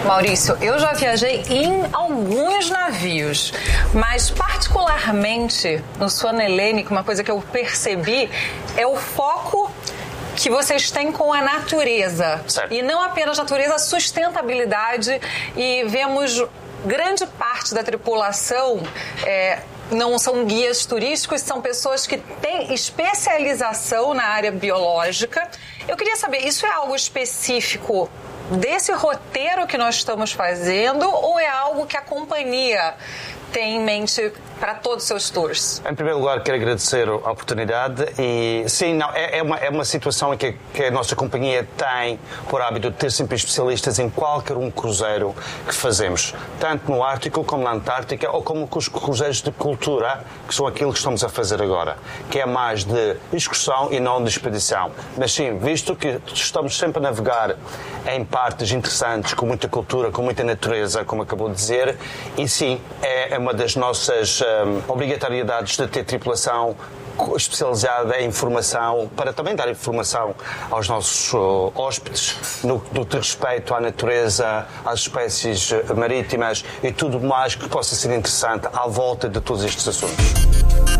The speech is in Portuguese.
Maurício, eu já viajei em alguns navios, mas particularmente no Suana Hellenic, uma coisa que eu percebi é o foco que vocês têm com a natureza. Certo. E não apenas natureza, sustentabilidade. E vemos grande parte da tripulação não são guias turísticos, são pessoas que têm especialização na área biológica. Eu queria saber, isso é algo específico desse roteiro que nós estamos fazendo ou é algo que a companhia tem em mente para todos os seus tours? Em primeiro lugar, quero agradecer a oportunidade e, sim, não, é uma situação em que a nossa companhia tem por hábito de ter sempre especialistas em qualquer cruzeiro que fazemos, tanto no Ártico como na Antártica ou como com os cruzeiros de cultura, que são aquilo que estamos a fazer agora, que é mais de excursão e não de expedição. Mas sim, visto que estamos sempre a navegar em partes interessantes, com muita cultura, com muita natureza, como acabou de dizer, e sim, é uma das nossas obrigatoriedades de ter tripulação especializada em informação, para também dar informação aos nossos hóspedes no que diz respeito à natureza, às espécies marítimas e tudo mais que possa ser interessante à volta de todos estes assuntos.